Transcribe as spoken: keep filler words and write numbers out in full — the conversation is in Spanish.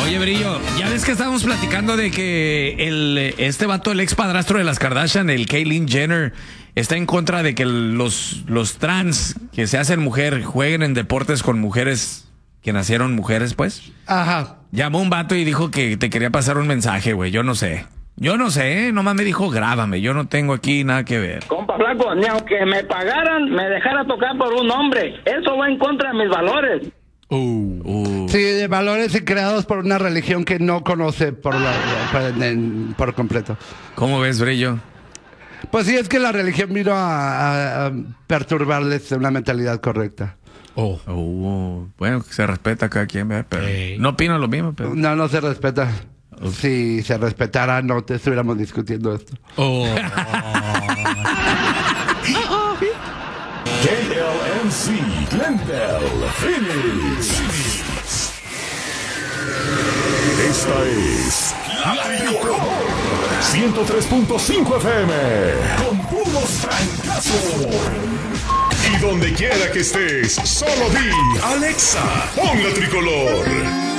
Oye, Brillo, ya ves que estábamos platicando de que el este vato, el ex padrastro de las Kardashian, el Caitlyn Jenner, está en contra de que los, los trans que se hacen mujer jueguen en deportes con mujeres que nacieron mujeres, pues. Ajá. Llamó un vato y dijo que te quería pasar un mensaje, güey. Yo no sé. Yo no sé, ¿eh? Nomás me dijo, grábame. Yo no tengo aquí nada que ver. Compa Flaco, ni aunque me pagaran, me dejara tocar por un hombre. Eso va en contra de mis valores. Uh, uh. Sí, de valores creados por una religión que no conoce por, la, por, en- por completo. ¿Cómo ves, Brillo? Pues sí, es que la religión vino a, a- a perturbarles una mentalidad correcta. Oh. Uh, bueno, se respeta a cada quien, ¿verdad? Pero Ey. no opino lo mismo, pero... No, no se respeta. Si se respetara, no te estuviéramos discutiendo esto. Oh. K L M C, Glendale, Phoenix. Esta es La Tricolor ciento tres punto cinco F M con puros francazos. Y donde quiera que estés, solo di Alexa, pon La Tricolor.